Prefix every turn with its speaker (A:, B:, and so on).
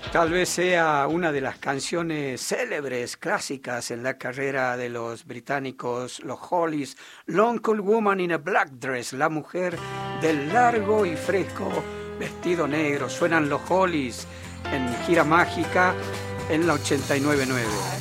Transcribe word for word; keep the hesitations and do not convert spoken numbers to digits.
A: Tal vez sea una de las canciones célebres, clásicas en la carrera de los británicos, los Hollies. Long Cool Woman in a Black Dress, la mujer del largo y fresco vestido negro. Suenan los Hollies en Gira Mágica en la ochenta y nueve punto nueve.